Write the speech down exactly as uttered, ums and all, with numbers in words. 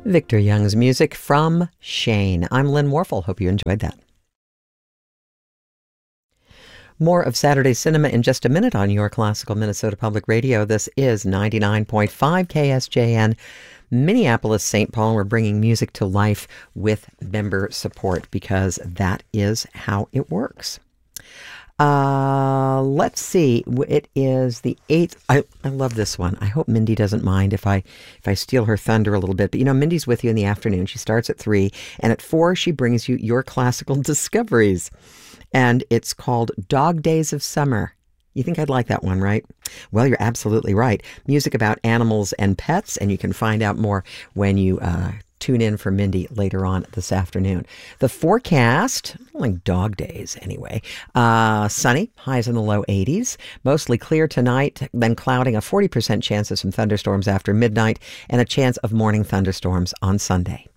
Victor Young's music from Shane. I'm Lynn Warfel. Hope you enjoyed that. More of Saturday Cinema in just a minute on your classical Minnesota Public Radio. This is ninety-nine point five K S J N, Minneapolis, Saint Paul. We're bringing music to life with member support because that is how it works. Uh, let's see. It is the eighth. I, I love this one. I hope Mindy doesn't mind if I if I steal her thunder a little bit. But you know, Mindy's with you in the afternoon. She starts at three, and at four she brings you your classical discoveries, and it's called Dog Days of Summer. You think I'd like that one, right? Well, you're absolutely right. Music about animals and pets, and you can find out more when you uh, tune in for Mindy later on this afternoon. The forecast, like dog days anyway, uh, sunny, highs in the low eighties, mostly clear tonight, then clouding, a forty percent chance of some thunderstorms after midnight, and a chance of morning thunderstorms on Sunday.